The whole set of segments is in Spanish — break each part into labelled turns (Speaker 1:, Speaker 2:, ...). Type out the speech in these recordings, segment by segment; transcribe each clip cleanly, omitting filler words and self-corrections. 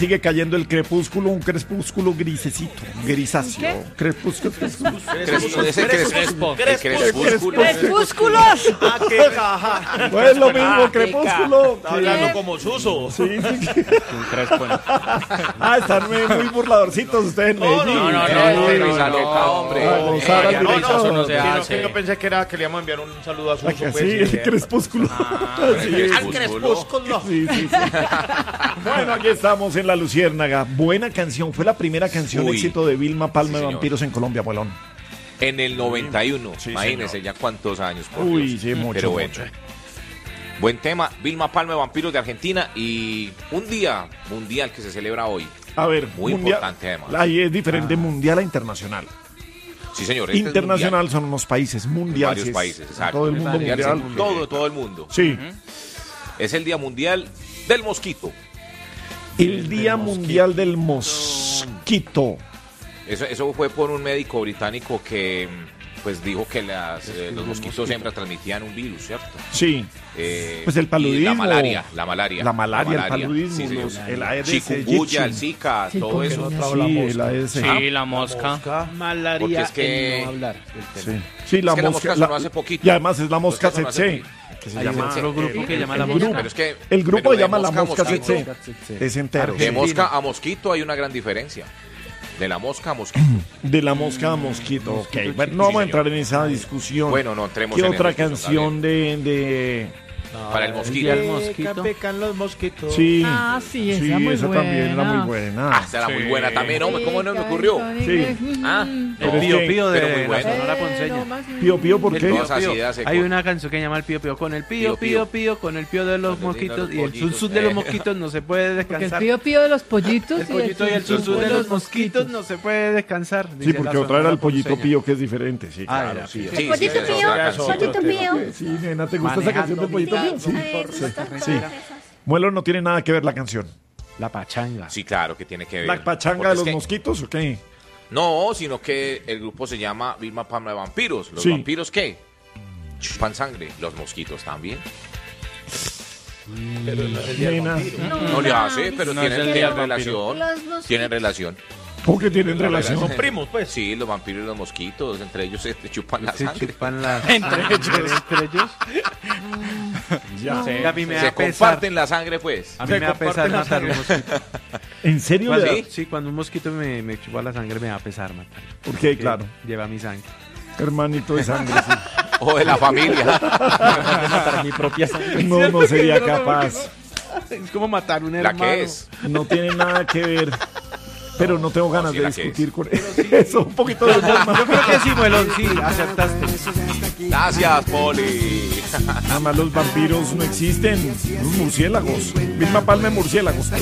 Speaker 1: sigue cayendo el crepúsculo, un crepúsculo grisecito, grisáceo. Crepúsculo.
Speaker 2: ¡Crepúsculos!
Speaker 3: ¡Ah, qué caja!
Speaker 1: No es lo mismo, crepúsculo.
Speaker 3: Está hablando como Suso.
Speaker 1: Sí.
Speaker 4: Un crespo.
Speaker 1: Están muy burladorcitos ustedes en Medellín.
Speaker 3: Yo pensé que le íbamos a enviar un saludo a Suso.
Speaker 1: Sí, el crepúsculo.
Speaker 3: Al crepúsculo.
Speaker 1: Sí. Bueno, aquí estamos en La Luciérnaga. Buena canción. Fue la primera canción éxito de Vilma Palma de Vampiros en Colombia, Abuelón.
Speaker 5: En el 91.
Speaker 1: Sí,
Speaker 5: imagínense
Speaker 1: señor.
Speaker 5: ya cuántos años.
Speaker 1: Sí, mucho.
Speaker 5: Pero bueno. Buen tema. Vilma Palma de Vampiros de Argentina. Y un día mundial que se celebra hoy.
Speaker 1: A ver,
Speaker 5: muy importante además.
Speaker 1: Ahí es diferente mundial a internacional.
Speaker 5: Sí, señor.
Speaker 1: Internacional son unos países, mundiales.
Speaker 5: Varios países, exacto.
Speaker 1: Todo el mundo mundial.
Speaker 5: Todo el mundo.
Speaker 1: Sí.
Speaker 5: Es el Día Mundial del Mosquito.
Speaker 1: El Día Mundial del Mosquito.
Speaker 5: Eso fue por un médico británico que pues dijo que los mosquitos hembras transmitían un virus, ¿cierto?
Speaker 1: Sí. Pues el paludismo.
Speaker 5: La malaria.
Speaker 1: El paludismo.
Speaker 5: Sí,
Speaker 1: el Aedes
Speaker 5: chikungunya, el Zika, todo eso.
Speaker 1: Sí, el Aedes.
Speaker 4: Sí, la mosca.
Speaker 3: Malaria.
Speaker 5: Porque es que...
Speaker 3: no hablar.
Speaker 1: Sí, la
Speaker 5: mosca sonó hace poquito.
Speaker 1: Y además es la mosca tsetse.
Speaker 4: Que se llama otro grupo que llama la
Speaker 5: mosca.
Speaker 4: mosca.
Speaker 5: Pero es que,
Speaker 1: el grupo se llama la mosca
Speaker 5: tsetse.
Speaker 1: Es entero.
Speaker 5: De mosca a mosquito hay una gran diferencia. De la mosca a mosquito.
Speaker 1: De la mosca a mosquito. Ok, bueno, no vamos a entrar en esa discusión.
Speaker 5: Bueno, no entremos
Speaker 1: ¿Qué
Speaker 5: en
Speaker 1: otra
Speaker 5: eso,
Speaker 1: canción de
Speaker 5: para el mosquito?
Speaker 4: El mosquito.
Speaker 3: Pecan los mosquitos.
Speaker 1: Sí.
Speaker 2: Sí, esa muy
Speaker 1: esa
Speaker 2: buena.
Speaker 1: también era muy buena.
Speaker 5: Esa era muy buena también, hombre. ¿Cómo no me ocurrió?
Speaker 1: Sí.
Speaker 5: Pero
Speaker 4: El Pío Pío
Speaker 5: pero
Speaker 4: de
Speaker 5: muy
Speaker 4: la
Speaker 5: buena.
Speaker 4: Sonora Ponceña.
Speaker 1: Pío, ¿por qué?
Speaker 5: Todas esas ideas se
Speaker 4: Hay una canción que se llama el Pío Pío. Con el Pío
Speaker 5: Pío,
Speaker 4: Pío, con el Pío de los mosquitos y el
Speaker 5: pollitos,
Speaker 4: sus de los mosquitos no se puede
Speaker 2: Porque el
Speaker 4: descansar.
Speaker 2: pío pío de los pollitos
Speaker 4: El pollito y el sus de los mosquitos no se puede descansar.
Speaker 1: Sí,
Speaker 4: dice
Speaker 1: porque
Speaker 4: la
Speaker 1: otra era el
Speaker 4: Sonora
Speaker 1: pollito
Speaker 4: Ponceña.
Speaker 1: Pío, que es diferente. Sí,
Speaker 4: Ah,
Speaker 1: claro.
Speaker 4: ya.
Speaker 1: Sí,
Speaker 5: Sí,
Speaker 6: Pollito
Speaker 5: esa es
Speaker 6: Pío,
Speaker 5: otra canción.
Speaker 6: pollito Pío.
Speaker 1: Sí, nena, ¿te gusta esa canción de Pollito Pío? Sí.
Speaker 6: Sí.
Speaker 1: Muelo no tiene nada que ver la canción.
Speaker 4: La pachanga.
Speaker 5: Sí, claro que tiene que ver.
Speaker 1: ¿La pachanga
Speaker 5: Porque
Speaker 1: de
Speaker 5: es
Speaker 1: los
Speaker 5: que-
Speaker 1: mosquitos o qué?
Speaker 5: No, sino que el grupo se llama Vilma Palma de Vampiros. ¿Los
Speaker 1: Sí.
Speaker 5: vampiros qué? Chupan sangre. Los mosquitos también.
Speaker 1: Nena,
Speaker 5: No le hace, pero
Speaker 4: No es el
Speaker 5: tienen
Speaker 4: día del
Speaker 5: relación. Tienen relación.
Speaker 1: ¿por qué tienen relación?
Speaker 3: Son primos, pues.
Speaker 5: Sí, los vampiros y los mosquitos, entre ellos se chupan la
Speaker 4: Se
Speaker 5: sangre.
Speaker 4: chupan la... Entre ellos.
Speaker 1: Ya.
Speaker 4: Sí, a mí me da
Speaker 5: Se
Speaker 4: pesar.
Speaker 5: comparten la sangre, pues.
Speaker 4: A mí me da pesar matar un mosquito.
Speaker 1: ¿En serio?
Speaker 4: Cuando,
Speaker 1: le da?
Speaker 4: sí, cuando un mosquito me chupa la sangre me da pesar matar.
Speaker 1: ¿Por qué? Claro.
Speaker 4: Lleva mi sangre.
Speaker 1: Hermanito de sangre, sí.
Speaker 5: O de la familia.
Speaker 4: Matar mi propia sangre.
Speaker 1: No sería capaz.
Speaker 4: Es como matar un
Speaker 5: ¿La
Speaker 4: hermano.
Speaker 5: qué es?
Speaker 1: No tiene nada que ver. Pero no tengo ganas
Speaker 5: sí,
Speaker 1: de
Speaker 5: la que
Speaker 1: discutir con eso. Un poquito de humor más.
Speaker 4: Yo creo que sí, Muelón, sí, acertaste.
Speaker 5: Gracias, Poli.
Speaker 1: Nada más los vampiros no existen. Los murciélagos. Misma palma de murciélagos.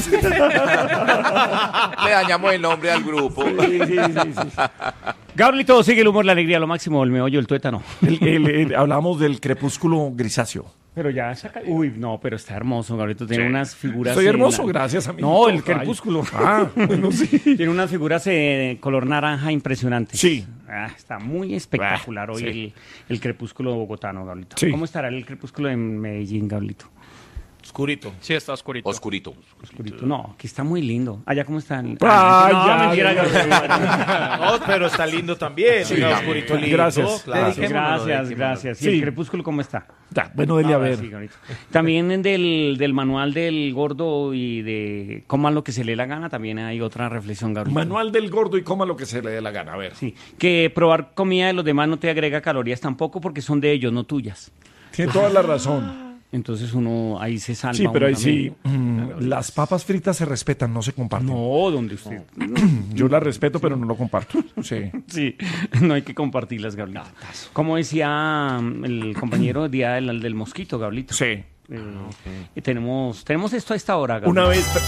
Speaker 5: Le dañamos el nombre al grupo.
Speaker 1: Sí.
Speaker 4: Gabrielito, sigue el humor, la alegría, lo máximo, el meollo, el tuétano.
Speaker 1: Hablamos del crepúsculo grisáceo.
Speaker 4: Pero ya saca... Uy, no, pero está hermoso, Gabrielito. Tiene unas figuras...
Speaker 1: Soy
Speaker 4: en
Speaker 1: hermoso,
Speaker 4: la-
Speaker 1: gracias, amigo.
Speaker 4: No, el
Speaker 1: Ay.
Speaker 4: crepúsculo.
Speaker 1: Bueno, sí.
Speaker 4: Tiene unas figuras color naranja impresionantes.
Speaker 1: Sí.
Speaker 4: Está muy espectacular hoy
Speaker 1: sí.
Speaker 4: el crepúsculo bogotano, Gabrielito.
Speaker 1: Sí.
Speaker 4: ¿Cómo estará el crepúsculo en Medellín, Gabrielito?
Speaker 3: Oscurito.
Speaker 7: Sí, está oscurito.
Speaker 5: Oscurito.
Speaker 4: Oscurito. No, aquí está muy lindo. Allá, ¿cómo está?
Speaker 1: Ay,
Speaker 4: no,
Speaker 1: ya,
Speaker 4: mentira,
Speaker 1: ya.
Speaker 4: Gabrielito.
Speaker 3: No, pero está lindo también.
Speaker 1: Sí,
Speaker 3: Mira,
Speaker 1: sí.
Speaker 3: oscurito lindo.
Speaker 1: Gracias.
Speaker 3: Claro.
Speaker 4: Gracias. ¿Y
Speaker 1: Sí.
Speaker 4: el crepúsculo cómo está?
Speaker 1: Ya, bueno, dele a
Speaker 4: Ahora
Speaker 1: ver.
Speaker 4: sí, Gabrielito. También del manual del gordo y de coman lo que se le dé la gana, también hay otra reflexión, Gabrielito.
Speaker 1: Manual del gordo y coma lo que se le dé la gana. A ver.
Speaker 4: Sí, que probar comida de los demás no te agrega calorías tampoco porque son de ellos, no tuyas.
Speaker 1: Tiene toda la razón.
Speaker 4: Entonces uno ahí se salva.
Speaker 1: Sí, pero ahí
Speaker 4: uno
Speaker 1: sí.
Speaker 4: también.
Speaker 1: Las papas fritas se respetan, no se comparten.
Speaker 4: No, donde usted...
Speaker 1: Yo las respeto, pero no lo comparto. Sí.
Speaker 4: Sí, no hay que compartirlas, Gablito. Como decía el compañero día del mosquito, Gablito.
Speaker 1: Sí.
Speaker 4: Tenemos esto a esta hora, Gablito.
Speaker 1: Una vez,